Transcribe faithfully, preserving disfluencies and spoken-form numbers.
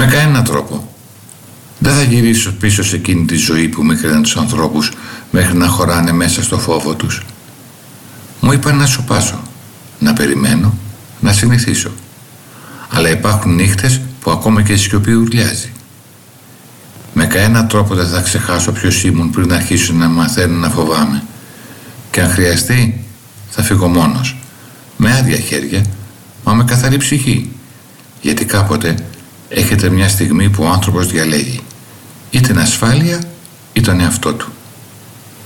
κανέναν τρόπο. Δεν θα γυρίσω πίσω σε εκείνη τη ζωή που μικραίνε τους ανθρώπους μέχρι να χωράνε μέσα στο φόβο τους. Μου είπαν να σοπάσω, να περιμένω, να συνηθίσω. Αλλά υπάρχουν νύχτες που ακόμα και η σιωπή ουρλιάζει. Με κανέναν τρόπο δεν θα ξεχάσω ποιος ήμουν πριν αρχίσω να μαθαίνω να φοβάμαι. Και αν χρειαστεί θα φύγω μόνος, με άδεια χέρια, μα με καθαρή ψυχή. Γιατί κάποτε έχετε μια στιγμή που ο άνθρωπος διαλέγει είτε την ασφάλεια ή τον εαυτό του.